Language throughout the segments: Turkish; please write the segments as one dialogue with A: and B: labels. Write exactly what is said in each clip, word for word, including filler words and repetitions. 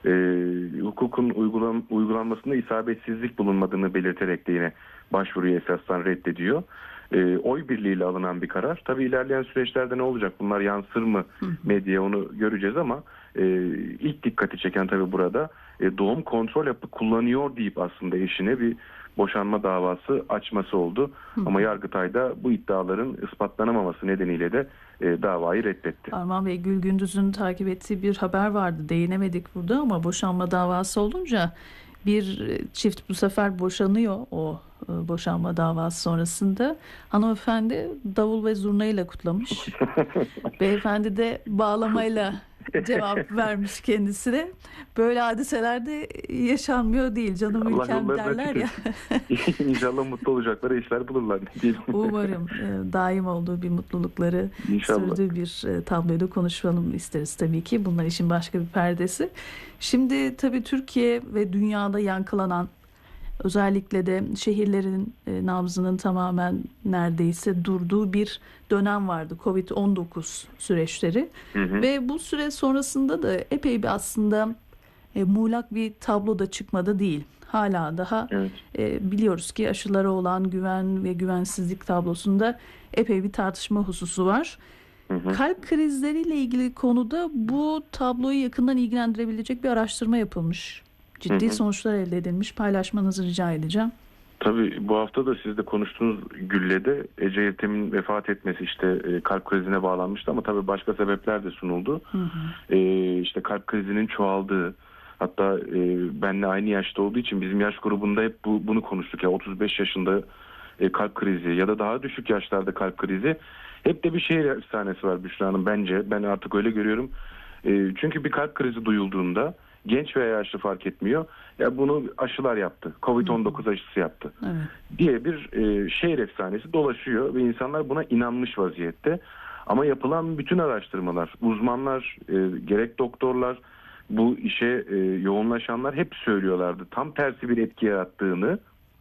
A: e, hukukun uygulan, uygulanmasında isabetsizlik bulunmadığını belirterek de yine başvuruyu esastan reddediyor. E, oy birliğiyle alınan bir karar. Tabii ilerleyen süreçlerde ne olacak? Bunlar yansır mı medyaya, onu göreceğiz ama e, ilk dikkati çeken tabii burada e, doğum kontrol hapı kullanıyor deyip aslında eşine bir boşanma davası açması oldu. Hı. Ama Yargıtay'da bu iddiaların ispatlanamaması nedeniyle de e, davayı reddetti.
B: Armağan Bey, Gül Gündüz'ün takip ettiği bir haber vardı. Değinemedik burada ama boşanma davası olunca bir çift bu sefer boşanıyor o e, boşanma davası sonrasında. Hanımefendi davul ve zurnayla kutlamış. Beyefendi de bağlamayla cevap vermiş kendisine. Böyle hadiselerde yaşanmıyor değil. Canım
A: Allah
B: ülkem derler ya.
A: İnşallah mutlu olacakları eşler bulurlar.
B: Umarım e, daim olduğu bir mutlulukları
A: İnşallah.
B: sürdüğü bir e, tabloyla konuşalım isteriz tabii ki. Bunlar işin başka bir perdesi. Şimdi tabii Türkiye ve dünyada yankılanan, özellikle de şehirlerin e, nabzının tamamen neredeyse durduğu bir dönem vardı. kovid on dokuz süreçleri. Hı hı. Ve bu süre sonrasında da epey bir aslında e, muğlak bir tablo da çıkmadı değil. Hala daha evet. e, biliyoruz ki aşılara olan güven ve güvensizlik tablosunda epey bir tartışma hususu var. Hı hı. Kalp krizleriyle ilgili konuda bu tabloyu yakından ilgilendirebilecek bir araştırma yapılmış. Ciddi hı hı. sonuçlar elde edilmiş. Paylaşmanızı rica edeceğim.
A: Tabii bu hafta da siz de konuştuğunuz Gülle'de Ece Yeltem'in vefat etmesi işte e, kalp krizine bağlanmıştı ama tabii başka sebepler de sunuldu. Hı hı. E, işte kalp krizinin çoğaldığı, hatta e, benle aynı yaşta olduğu için bizim yaş grubunda hep bu, bunu konuştuk ya, otuz beş yaşında e, kalp krizi ya da daha düşük yaşlarda kalp krizi. Hep de bir şehir efsanesi var Büşra Hanım bence. Ben artık öyle görüyorum. E, çünkü bir kalp krizi duyulduğunda genç veya yaşlı fark etmiyor. Ya bunu aşılar yaptı. kovid on dokuz aşısı yaptı. Evet. Diye bir e, şehir efsanesi dolaşıyor ve insanlar buna inanmış vaziyette. Ama yapılan bütün araştırmalar, uzmanlar, e, gerek doktorlar, bu işe e, yoğunlaşanlar hep söylüyorlardı. Tam tersi bir etki yarattığını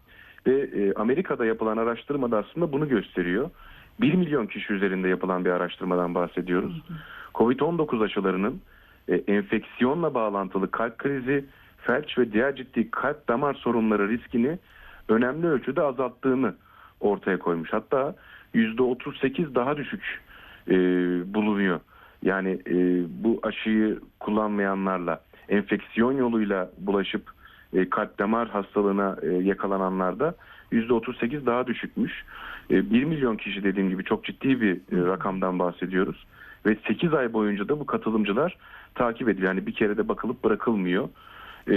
A: ve e, Amerika'da yapılan araştırmada aslında bunu gösteriyor. bir milyon kişi üzerinde yapılan bir araştırmadan bahsediyoruz. kovid on dokuz aşılarının e, enfeksiyonla bağlantılı kalp krizi, felç ve diğer ciddi kalp damar sorunları riskini önemli ölçüde azalttığını ortaya koymuş. Hatta yüzde otuz sekiz daha düşük e, bulunuyor. Yani e, bu aşıyı kullanmayanlarla, enfeksiyon yoluyla bulaşıp e, kalp damar hastalığına e, yakalananlarda yüzde otuz sekiz daha düşükmüş. E, bir milyon kişi dediğim gibi çok ciddi bir e, rakamdan bahsediyoruz. Ve sekiz ay boyunca da bu katılımcılar takip ediliyor. Yani bir kere de bakılıp bırakılmıyor. E,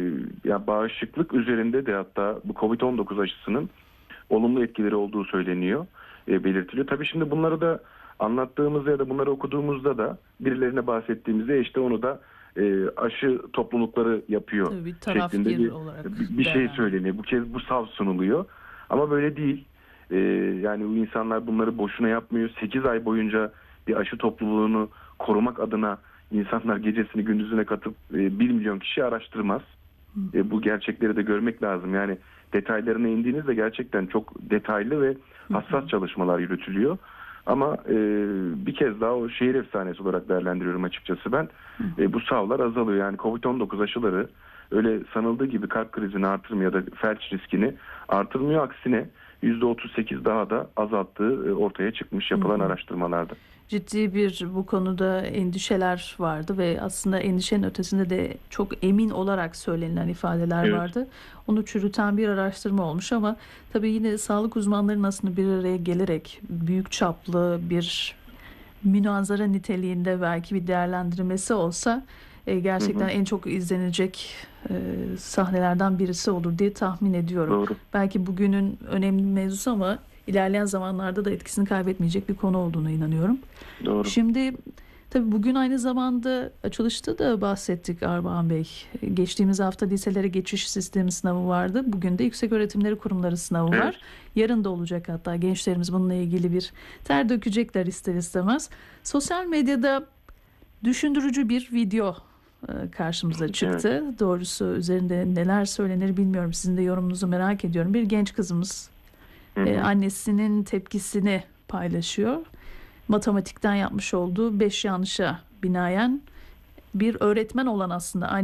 A: ya bağışıklık üzerinde de hatta bu kovid on dokuz aşısının olumlu etkileri olduğu söyleniyor, e, belirtiliyor. Tabii şimdi bunları da anlattığımızda ya da bunları okuduğumuzda da birilerine bahsettiğimizde işte onu da e, aşı toplulukları yapıyor
B: Tabii,
A: şeklinde bir, bir, bir şey söyleniyor. Bu kez bu sav sunuluyor. Ama böyle değil. E, yani bu insanlar bunları boşuna yapmıyor. sekiz ay boyunca bir aşı topluluğunu korumak adına insanlar gecesini gündüzüne katıp e, bir milyon kişi araştırmaz. E, bu gerçekleri de görmek lazım. Yani detaylarına indiğinizde gerçekten çok detaylı ve hassas çalışmalar yürütülüyor. Ama e, bir kez daha o şehir efsanesi olarak değerlendiriyorum açıkçası ben. E, bu savlar azalıyor. Yani kovid on dokuz aşıları öyle sanıldığı gibi kalp krizini artırmıyor ya da felç riskini artırmıyor. Aksine yüzde otuz sekiz daha da azalttığı e, ortaya çıkmış yapılan hı hı. araştırmalarda.
B: Ciddi bir bu konuda endişeler vardı ve aslında endişenin ötesinde de çok emin olarak söylenilen ifadeler evet. vardı. Onu çürüten bir araştırma olmuş ama tabii yine sağlık uzmanlarının aslında bir araya gelerek büyük çaplı bir münazara niteliğinde belki bir değerlendirmesi olsa e, gerçekten hı hı. en çok izlenecek e, sahnelerden birisi olur diye tahmin ediyorum.
A: Doğru.
B: Belki bugünün önemli bir mevzusu ama İlerleyen zamanlarda da etkisini kaybetmeyecek bir konu olduğunu inanıyorum.
A: Doğru.
B: Şimdi tabii bugün aynı zamanda açılışta da bahsettik Armağan Bey. Geçtiğimiz hafta liselere geçiş sistemi sınavı vardı. Bugün de yükseköğretimleri kurumları sınavı evet. var. Yarın da olacak hatta. Gençlerimiz bununla ilgili bir ter dökecekler ister istemez. Sosyal medyada düşündürücü bir video karşımıza çıktı. Evet. Doğrusu üzerinde neler söylenir bilmiyorum. Sizin de yorumunuzu merak ediyorum. Bir genç kızımız Hı hı. annesinin tepkisini paylaşıyor. Matematikten yapmış olduğu beş yanlışa binaen bir öğretmen olan aslında